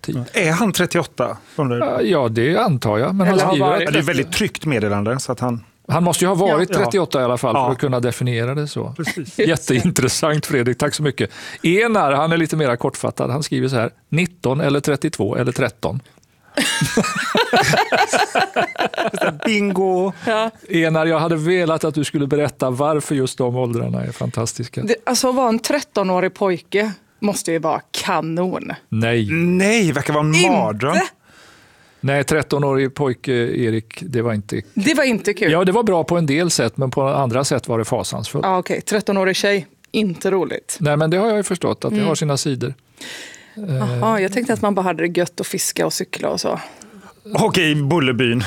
tid. Är han 38? Ja, det antar jag. Men han skriver det är ett väldigt tryggt meddelande. Så att han måste ju ha varit 38 i alla fall för att kunna definiera det så. Precis. Jätteintressant, Fredrik. Tack så mycket. Enar, han är lite mer kortfattad. Han skriver så här: 19 eller 32 eller 13. Bingo! Ja. Enar, jag hade velat att du skulle berätta varför just de åldrarna är fantastiska. Alltså att vara en 13-årig pojke måste ju vara kanon. Nej, verkar vara en mardröm. Nej, 13-årig pojke, Erik, det var inte... Det var inte kul. Ja, det var bra på en del sätt, men på andra sätt var det fasansfullt. Ja, okej. 13-årig tjej, inte roligt. Nej, men det har jag ju förstått, att det har sina sidor. Jaha, jag tänkte att man bara hade det gött att fiska och cykla och så. Okej, Bullerbyn.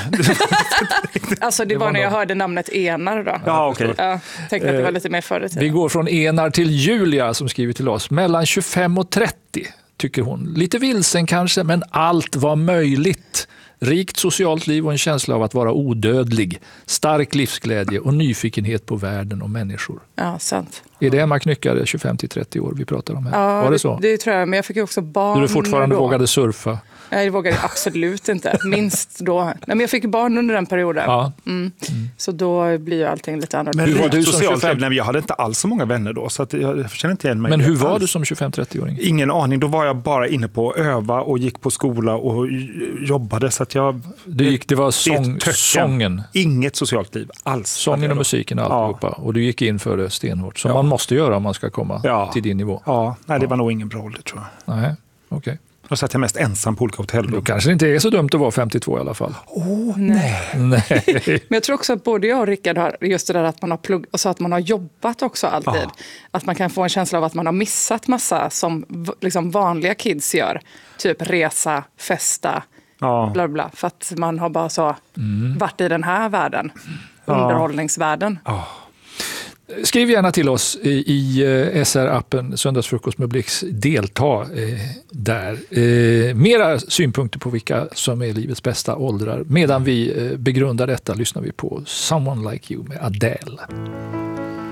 Alltså det var när jag hörde namnet Enar då. Ja, okej. Jag tänkte att det var lite mer förr i tiden. Vi går från Enar till Julia som skriver till oss. Mellan 25 och 30, tycker hon. Lite vilsen kanske, men allt var möjligt. Rikt socialt liv och en känsla av att vara odödlig. Stark livsglädje och nyfikenhet på världen och människor. Ja, sant. Är det Emma Knyckare, 25-30 år vi pratar om här? Ja, var det så? Det tror jag, men jag fick ju också barn. Du fortfarande då. vågade surfa? Nej, det vågade jag absolut inte. Minst då. Nej, men jag fick barn under den perioden. Ja. Så då blir ju allting lite annorlunda. Men hur var du som socialt 25? Nej, jag hade inte alls så många vänner då, så att jag känner inte igen mig. Men hur var du som 25-30-åring? Ingen aning. Då var jag bara inne på att öva och gick på skola och jobbade. Så att Det var sången. Inget socialt liv alls. Sången och musiken och alltihopa. Och du gick in för det stenhårt. Som man måste göra om man ska komma till din nivå. Ja, nej, det var nog ingen bra ålder, tror jag. Nej, okej. Då satt jag mest ensam på olika hotell. Då kanske det inte är så dumt att vara 52 i alla fall. Nej. Nej. Men jag tror också att både jag och Rickard har just det där att man har och så att man har jobbat också alltid. Att man kan få en känsla av att man har missat massa som liksom vanliga kids gör. Typ resa, festa, bla bla. För att man har bara så varit i den här världen. Underhållningsvärlden. Skriv gärna till oss i SR-appen Söndagsfrukost med Blix. Delta där. Mera synpunkter på vilka som är livets bästa åldrar. Medan vi begrundar detta lyssnar vi på Someone Like You med Adele.